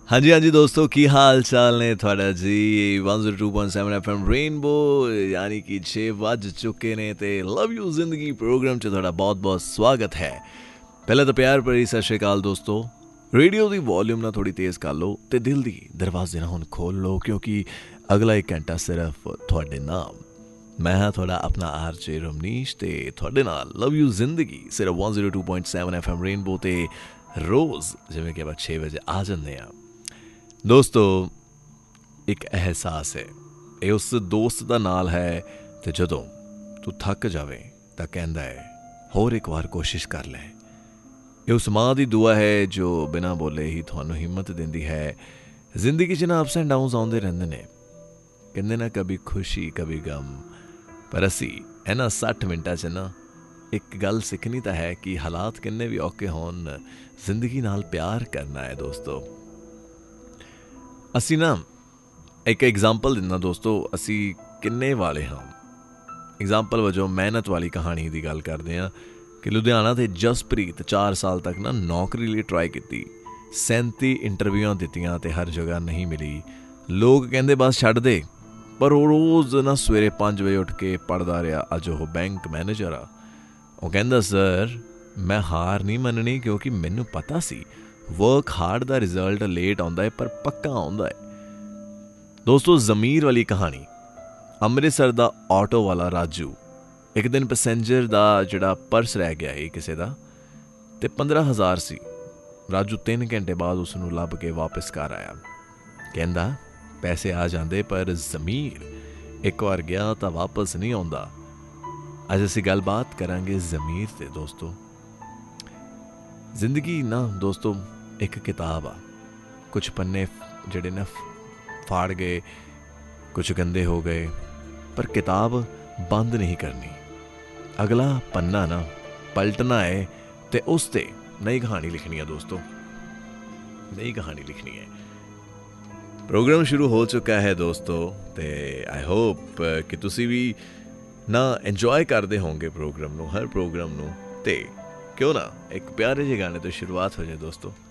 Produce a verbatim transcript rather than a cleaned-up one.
हाँ जी हाँ जी दोस्तों की हाल चाल ने थोड़ा जी one zero two point seven F M rainbow यानी कि छे वज चुके ने ते लव यू जिंदगी प्रोग्राम च थोड़ा बहुत बहुत स्वागत है। पहले तो प्यार भरी सत श्री अकाल दोस्तों। रेडियो की वॉल्यूम ना थोड़ी तेज़ कर लो ते दिल दी दरवाजे ना हुण खोल लो क्योंकि अगला एक घंटा सिर्फ थोड़े नाम मैं हाँ थोड़ा अपना आर जे रमनीश ते थोड़े नाल लव यू जिंदगी सिर्फ one zero two point seven F M rainbow ते रोज़ जिमें कि आप छे बजे आ जाते हैं। दोस्तों एक एहसास है ये उस दोस्त का नाल है तो जदों तू थक जावे तो कहता है होर एक बार कोशिश कर ले। ये उस माँ की दुआ है जो बिना बोले ही थानू हिम्मत देंदी है। जिंदगी च ना अप्स एंड डाउन्स आते रहते हैं कहते ना कभी खुशी कभी गम पर असी इन्हां सठ मिनटा च ना एक गल सीखनी तो है कि हालात किन्ने भी औखे होन जिंदगी नाल प्यार करना है। दोस्तों असी ना एक एग्जाम्पल दिना दोस्तों असी किन्ने वाले हाँ एग्जाम्पल वजों मेहनत वाली कहानी की गल करते हैं कि लुधियाना ते जसप्रीत चार साल तक ना नौकरी लिए ट्राई की सैंती इंटरव्यूआं दित्तियां ते हर जगह नहीं मिली। लोग कहते बस छड्ड दे पर वो रोज़ ना सवेरे पाँच बजे उठ के पढ़दा रहा। अज वो बैंक मैनेजर आ। वो कहंदा सर मैं हार नहीं मननी क्योंकि मैनू पता सी वर्क हार्ड का रिजल्ट लेट आता है पर पक्का आता है। दोस्तों ज़मीर वाली कहानी अमृतसर का ऑटो वाला राजू एक दिन पैसेंजर का जोड़ा पर्स रह गया है किसी का तो पंद्रह हज़ार सी। राजू तीन घंटे बाद उसनू लभ के वापस घर आया कहंदा पैसे आ जाते पर ज़मीर एक बार गया तो वापस नहीं आता। अज असी गलबात करांगे ज़मीर से। दोस्तों जिंदगी ना दोस्तों एक किताब आ कुछ पन्ने जड़े ना फाड़ गए कुछ गंदे हो गए पर किताब बंद नहीं करनी। अगला पन्ना ना पलटना है ते उस ते नई कहानी लिखनी है। दोस्तों नई कहानी लिखनी है। प्रोग्राम शुरू हो चुका है दोस्तों ते आई होप कि तुसी भी ना एंजॉय करते होंगे प्रोग्राम नू हर प्रोग्राम नू ते क्यों ना एक प्यारे जे गाने तो शुरुआत हो जाए। दोस्तों